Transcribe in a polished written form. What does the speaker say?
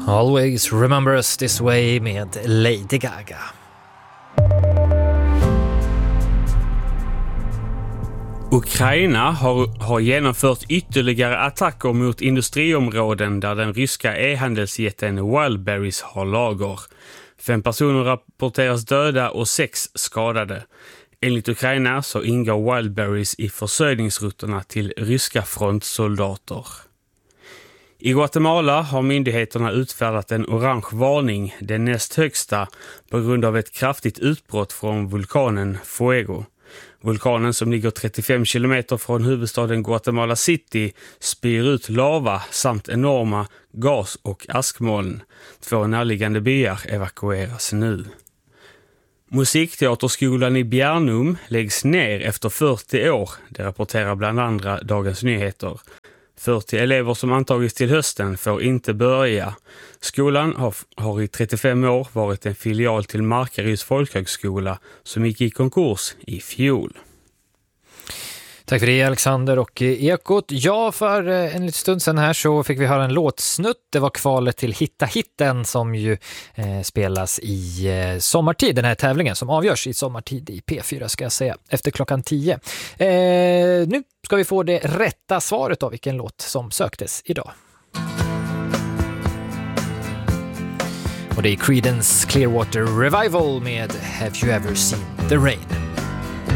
Always Remember Us This Way med Lady Gaga. Ukraina har genomfört ytterligare attacker mot industriområden där den ryska e-handelsjätten Wildberries har lager. 5 personer rapporteras döda och 6 skadade. Enligt Ukraina så ingår Wildberries i försörjningsrutterna till ryska frontsoldater. I Guatemala har myndigheterna utfärdat en orange varning, den näst högsta, på grund av ett kraftigt utbrott från vulkanen Fuego. Vulkanen, som ligger 35 kilometer från huvudstaden Guatemala City, spyr ut lava samt enorma gas- och askmoln. 2 närliggande byar evakueras nu. Musikteaterskolan i Bjärnum läggs ner efter 40 år, det rapporterar bland andra Dagens Nyheter. 40 elever som antagits till hösten får inte börja. Skolan har i 35 år varit en filial till Markaryds folkhögskola som gick i konkurs i fjol. Tack för det, Alexander och Ekot. Ja, för en liten stund sedan här så fick vi höra en låtsnutt. Det var kvalet till Hitta Hitten som ju spelas i sommartid. Den här tävlingen som avgörs i sommartid i P4 ska jag säga, efter klockan 10. Nu ska vi få det rätta svaret av vilken låt som söktes idag. Och det är Creedence Clearwater Revival med Have You Ever Seen the Rain?